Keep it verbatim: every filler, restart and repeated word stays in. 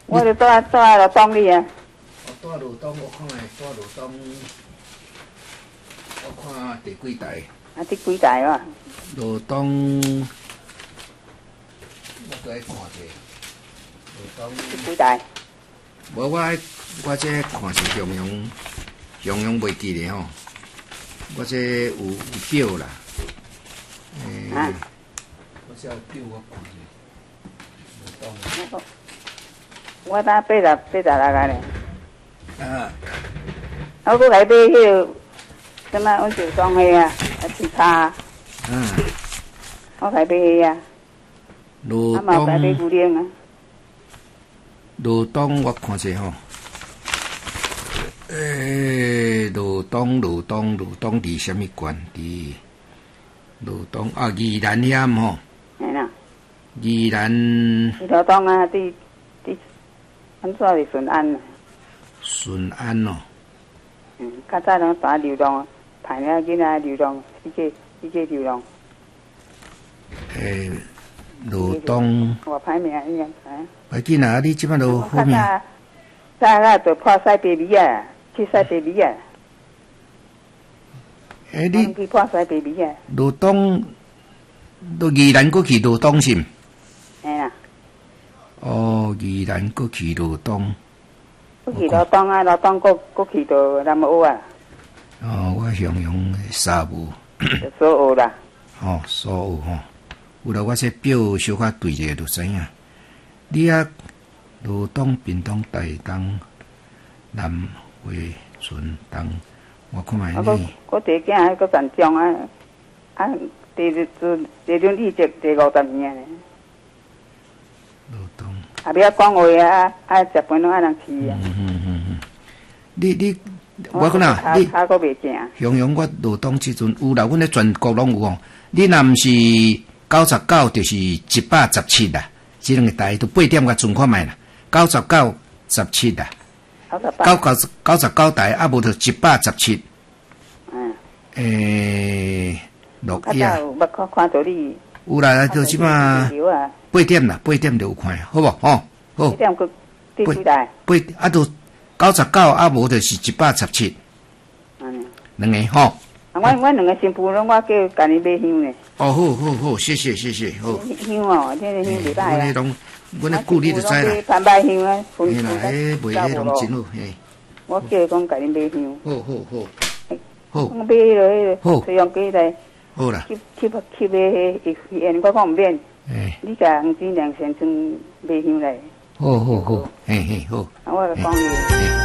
我就住住在路东里啊。 哦，住路东，我看下住路东，我看第几台？ 啊，第几台啊？ 路东，我再来看者。路东。 第几台？ 无我我这看是向阳，向阳袂记咧吼。我这有有表啦。诶、欸。啊、我这有表我看者。路东。 我打八十八十六个咧。 啊。 我搁来买迄个，什么阮就装迄啊，啊其他。 嗯。 我来买迄啊。 路东。 啊嘛来买牛奶啊。 路东我看者吼。诶，路东路东路东伫什么县？伫路东啊，宜兰遐吼。 嘿啦。 宜兰。 宜路东啊，伫伫，安怎是顺安啊？ 顺安哦。 嗯，较早拢打流浪，派了囡仔流浪，去个去个流浪。 诶，路东。 我歹名伊样知。 袂紧啊，你即摆都好命。 早早就破西北米啊，去西北米啊。 诶，你去破西北米啊。 路东，都宜兰过去路东是毋？ 嘿啦。 哦，宜兰过去路东。 过去路东啊，路东过过去到南澳啊。 哦，我向阳沙务。 所有啦。 哦，所有吼，有啦，我这表小可对者就知影。你啊，路东、屏东、台东、南回、顺东，我看卖你。 啊，我第囝还搁站中啊，啊，第二次第二立即第五十年咧。 路东。 啊，不要讲话啊，啊，食饭拢爱人吃啊。 嗯嗯嗯嗯。你你，我讲呐，你他搁袂正。 向阳我路东即阵有啦，阮咧全国拢有哦。你若毋是九十九，就是一百十七啦。即两个台都八点甲存看卖啦，九十九、十七啦。九九九十九台啊，无就一百十七。 嗯。 诶，录影。啊，有捌看看到你。 有啦，就即马八点啦，八点就有看，好无？吼，好。 八点个第几台？ 八啊，就九十九啊，无就是一百十七。 嗯。 两个吼。 啊，我我两个新妇拢我叫家己买香呢。 哦，好好好，谢谢谢谢，好。 香哦，这个香袂歹啊。 阮迄拢，阮咧顾你就知啦。 攀拜香啊， 嘿啦，迄卖迄拢真好，嘿。 我叫伊讲家己买香。 好好好。好。 我买迄个迄个吹风机来。 好啦。 吸吸吸个迄烟，我讲毋免。 诶。 你甲黄金两先装买香来。 好好好，嘿嘿好。 啊，我来讲你。